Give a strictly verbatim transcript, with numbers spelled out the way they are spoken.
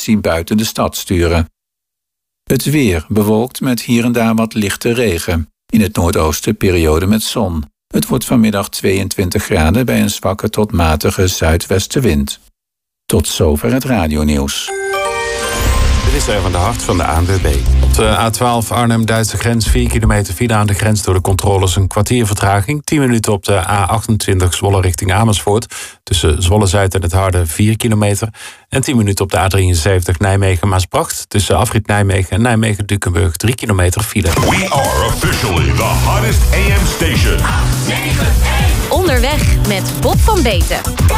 politie buiten de stad sturen. Het weer bewolkt met hier en daar wat lichte regen. In het noordoosten periode met zon. Het wordt vanmiddag tweeëntwintig graden bij een zwakke tot matige zuidwestenwind. Tot zover het radionieuws. Dit is Erwin de Hart van de A N W B. Op de A twaalf Arnhem-Duitse grens, vier kilometer file aan de grens door de controles, een kwartier vertraging. tien minuten op de A achtentwintig Zwolle richting Amersfoort. Tussen Zwolle-Zuid en het Harde vier kilometer. En tien minuten op de A drieënzeventig Nijmegen-Maasbracht. Tussen Afrit Nijmegen en Nijmegen-Dukenburg drie kilometer file. We are officially the hottest A M station. Onderweg met Bob van Beten.